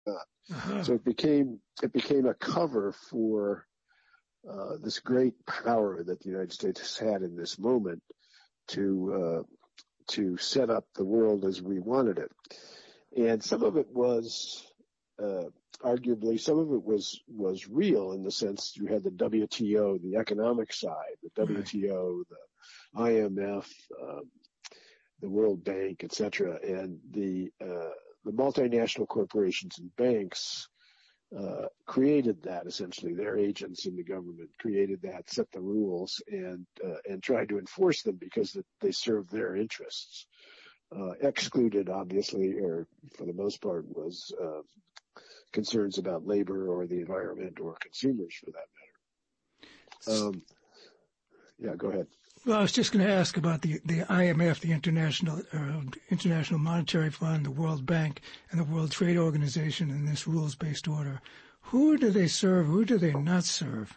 Uh-huh. So it became a cover for this great power that the United States has had in this moment to set up the world as we wanted it. And some of it was arguably, some of it was real in the sense you had the WTO, the economic side, the WTO, the IMF, the World Bank, etc., and the multinational corporations and banks created that. Essentially, their agents in the government created that, set the rules, and tried to enforce them because they served their interests. Excluded, obviously, or for the most part, was concerns about labor or the environment or consumers, for that matter. Yeah, go ahead. Well, I was just going to ask about the IMF, the International Monetary Fund, the World Bank, and the World Trade Organization in this rules-based order. Who do they serve? Who do they not serve?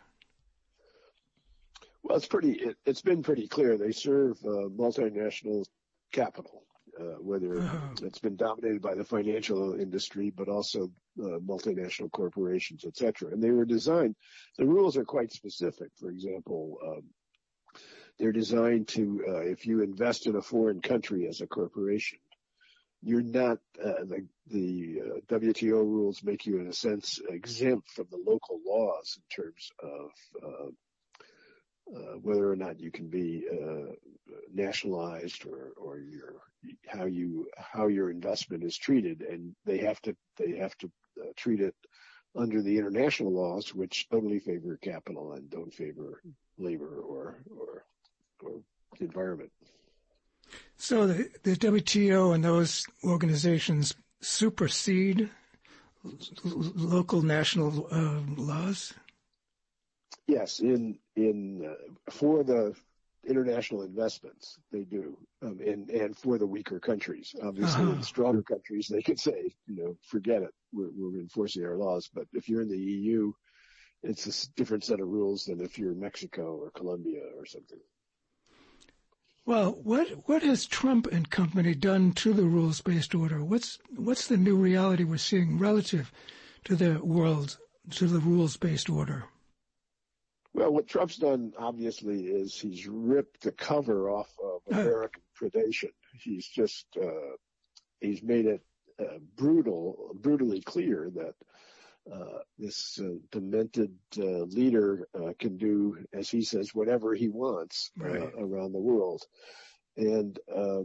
Well, it's been pretty clear. They serve multinational capital, whether it's been dominated by the financial industry, but also multinational corporations, etc. And they were designed. The rules are quite specific. For example, they're designed to, if you invest in a foreign country as a corporation, you're not, the WTO rules make you, in a sense, exempt from the local laws in terms of whether or not you can be nationalized or how your investment is treated, and they have to treat it under the international laws, which only favor capital and don't favor labor or the environment. So the WTO and those organizations supersede local national laws? Yes, for the international investments, they do, and for the weaker countries. Obviously, in stronger countries, they could say, forget it, we're enforcing our laws. But if you're in the EU, it's a different set of rules than if you're Mexico or Colombia or something. Well, what has Trump and company done to the rules-based order? What's the new reality we're seeing relative to the rules-based order? Well, what Trump's done, obviously, is he's ripped the cover off of American predation. He's just, he's made it brutally clear that this demented leader can do, as he says, whatever he wants around the world, and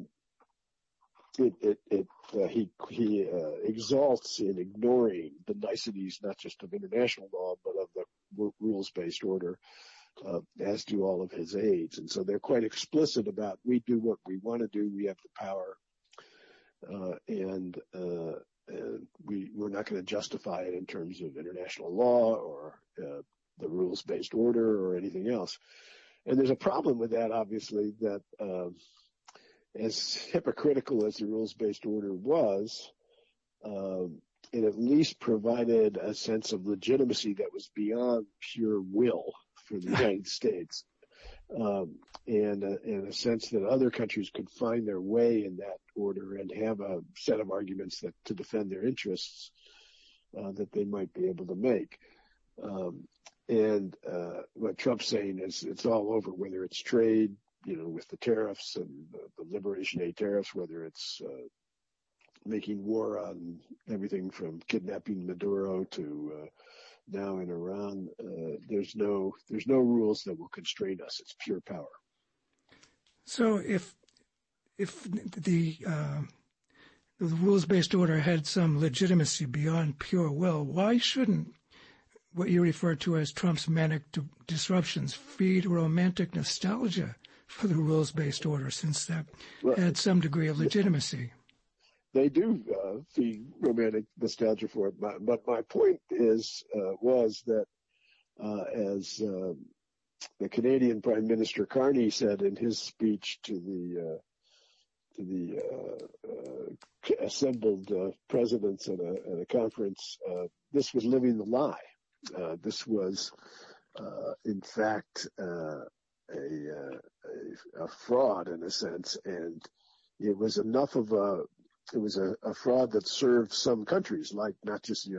he exalts in ignoring the niceties not just of international law but of the rules-based order, as do all of his aides. And so they're quite explicit about, we do what we want to do, we have the power, and we're not going to justify it in terms of international law or the rules-based order or anything else. And there's a problem with that, obviously, that as hypocritical as the rules-based order was, it at least provided a sense of legitimacy that was beyond pure will for the United States, and a sense that other countries could find their way in that order and have a set of arguments that to defend their interests that they might be able to make. And what Trump's saying is it's all over, whether it's trade, with the tariffs and the Liberation Day tariffs, whether it's making war on everything from kidnapping Maduro to now in Iran. There's no rules that will constrain us. It's pure power. So if the rules-based order had some legitimacy beyond pure will, why shouldn't what you refer to as Trump's manic disruptions feed romantic nostalgia for the rules-based order, since that had some degree of legitimacy? They do feed romantic nostalgia for it, but my point was that as the Canadian Prime Minister Carney said in his speech to the assembled presidents at a conference, this was living the lie. This was, in fact, a fraud in a sense, and it was enough of a it was a fraud that served some countries, like not just the